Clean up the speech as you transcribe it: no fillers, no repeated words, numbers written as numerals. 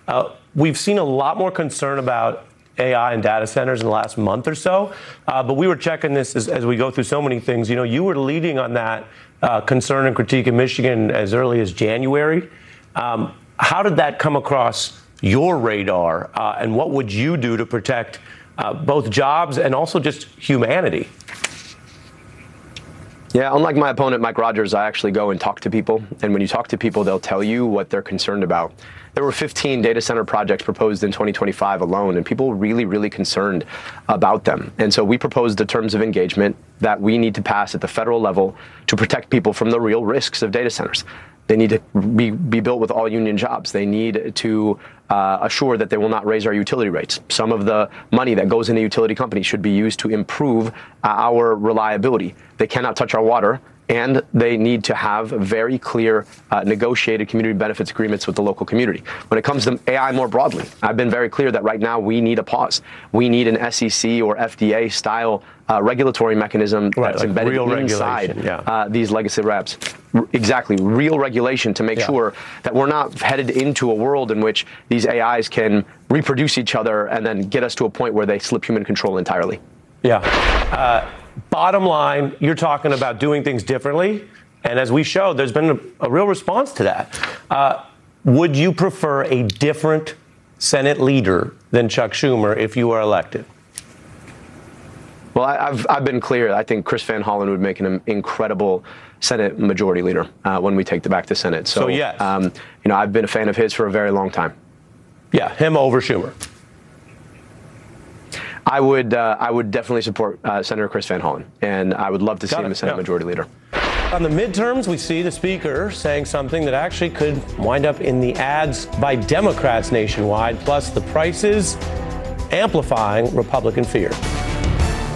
We've seen a lot more concern about AI and data centers in the last month or so, but we were checking this as we go through so many things. You know, you were leading on that concern and critique in Michigan as early as January. How did that come across your radar, and what would you do to protect both jobs and also just humanity? Yeah, unlike my opponent, Mike Rogers, I actually go and talk to people. And when you talk to people, they'll tell you what they're concerned about. There were 15 data center projects proposed in 2025 alone, and people really, really concerned about them. And so we proposed the terms of engagement that we need to pass at the federal level to protect people from the real risks of data centers. They need to be built with all union jobs. They need to assure that they will not raise our utility rates. Some of the money that goes into utility companies should be used to improve our reliability. They cannot touch our water, and they need to have very clear negotiated community benefits agreements with the local community. When it comes to AI more broadly, I've been very clear that right now we need a pause. We need an SEC or FDA style regulatory mechanism that's like embedded inside these legacy reps. Exactly, real regulation to make sure that we're not headed into a world in which these AIs can reproduce each other and then get us to a point where they slip human control entirely. Yeah. Bottom line, you're talking about doing things differently. And as we showed, there's been a real response to that. Would you prefer a different Senate leader than Chuck Schumer if you are elected? Well, I've been clear. I think Chris Van Hollen would make an incredible Senate majority leader when we take it back to Senate. So yes. You know, I've been a fan of his for a very long time. Yeah, him over Schumer. I would definitely support Senator Chris Van Hollen, and I would love to see him as Senate Majority Leader. On the midterms, we see the Speaker saying something that actually could wind up in the ads by Democrats nationwide, plus the prices amplifying Republican fear.